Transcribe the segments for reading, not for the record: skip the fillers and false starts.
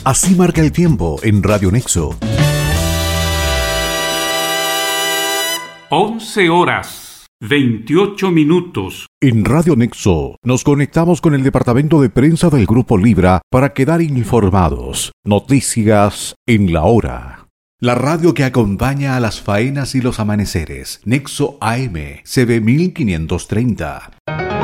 Así marca el tiempo en Radio Nexo. 11:28. En Radio Nexo nos conectamos con el departamento de prensa del Grupo Libra para quedar informados. Noticias en la hora. La radio que acompaña a las faenas y los amaneceres. Nexo AM, CB 1530.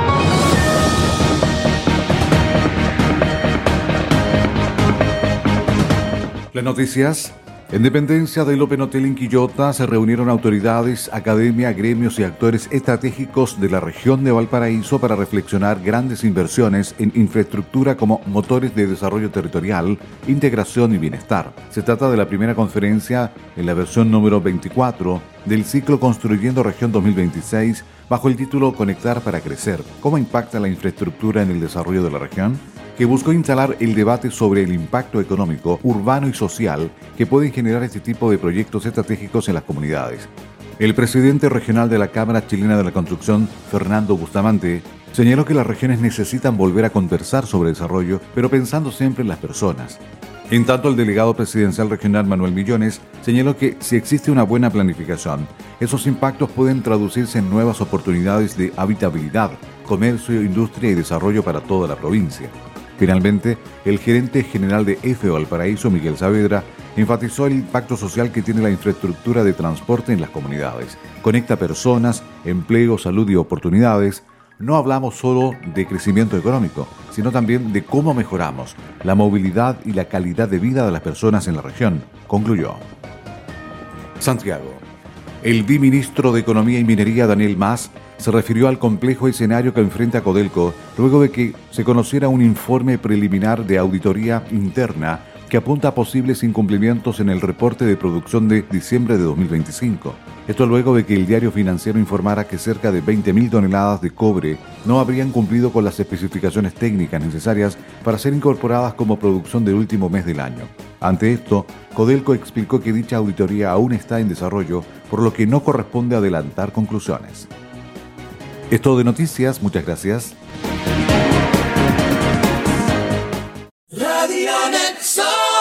Las noticias. En dependencia del Open Hotel en Quillota se reunieron autoridades, academia, gremios y actores estratégicos de la región de Valparaíso para reflexionar grandes inversiones en infraestructura como motores de desarrollo territorial, integración y bienestar. Se trata de la primera conferencia en la versión número 24 del ciclo Construyendo Región 2026 bajo el título Conectar para Crecer. ¿Cómo impacta la infraestructura en el desarrollo de la región?, que buscó instalar el debate sobre el impacto económico, urbano y social que pueden generar este tipo de proyectos estratégicos en las comunidades. El presidente regional de la Cámara Chilena de la Construcción, Fernando Bustamante, señaló que las regiones necesitan volver a conversar sobre desarrollo, pero pensando siempre en las personas. En tanto, el delegado presidencial regional Manuel Millones señaló que si existe una buena planificación, esos impactos pueden traducirse en nuevas oportunidades de habitabilidad, comercio, industria y desarrollo para toda la provincia. Finalmente, el gerente general de EFE Valparaíso, Miguel Saavedra, enfatizó el impacto social que tiene la infraestructura de transporte en las comunidades. Conecta personas, empleo, salud y oportunidades. No hablamos solo de crecimiento económico, sino también de cómo mejoramos la movilidad y la calidad de vida de las personas en la región, concluyó. Santiago. El viceministro de Economía y Minería, Daniel Mas, se refirió al complejo escenario que enfrenta Codelco luego de que se conociera un informe preliminar de auditoría interna que apunta a posibles incumplimientos en el reporte de producción de diciembre de 2025. Esto luego de que el diario financiero informara que cerca de 20.000 toneladas de cobre no habrían cumplido con las especificaciones técnicas necesarias para ser incorporadas como producción del último mes del año. Ante esto, Codelco explicó que dicha auditoría aún está en desarrollo, por lo que no corresponde adelantar conclusiones. Es todo de noticias, muchas gracias. Radio Nexo.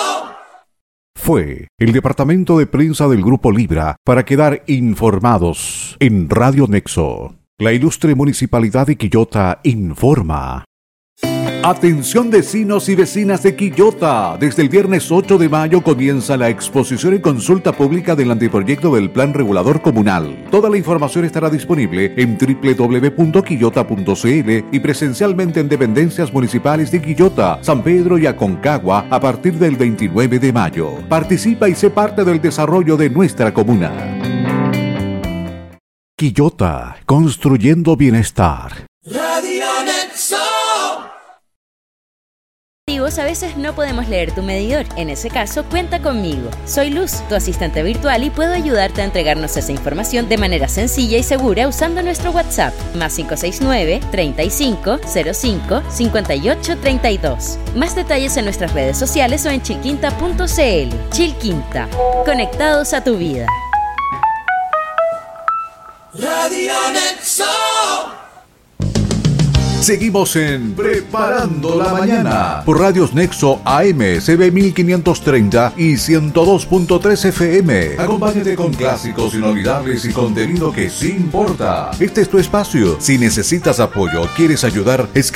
Fue el departamento de prensa del Grupo Libra para quedar informados en Radio Nexo. La ilustre Municipalidad de Quillota informa. Atención vecinos y vecinas de Quillota. Desde el viernes 8 de mayo comienza la exposición y consulta pública del anteproyecto del Plan Regulador Comunal. Toda la información estará disponible en www.quillota.cl y presencialmente en dependencias municipales de Quillota, San Pedro y Aconcagua a partir del 29 de mayo. Participa y sé parte del desarrollo de nuestra comuna. Quillota, construyendo bienestar. Radio Nexo. A veces no podemos leer tu medidor. En ese caso, cuenta conmigo. Soy Luz, tu asistente virtual, y puedo ayudarte a entregarnos esa información de manera sencilla y segura usando nuestro WhatsApp +569 35 05 58 32. Más detalles en nuestras redes sociales o en chilquinta.cl. Chilquinta, conectados a tu vida. Radio Nexo. Seguimos en Preparando la Mañana por Radios Nexo AM, CB 1530 y 102.3 FM. Acompáñate con clásicos inolvidables y contenido que sí importa. Este es tu espacio. Si necesitas apoyo o quieres ayudar,